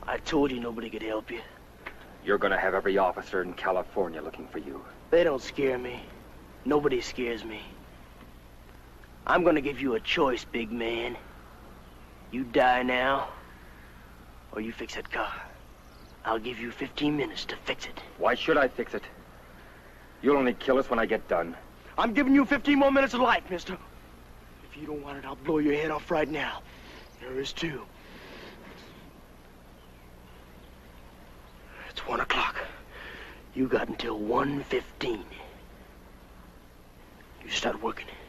I told you nobody could help you. You're gonna have every officer in California looking for you. They don't scare me. Nobody scares me. I'm gonna give you a choice, big man. You die now, or you fix that car. I'll give you 15 minutes to fix it. Why should I fix it? You'll only kill us when I get done. I'm giving you 15 more minutes of life, mister. If you don't want it, I'll blow your head off right now. There is two. It's 1 o'clock. You got until 1:15. You start working.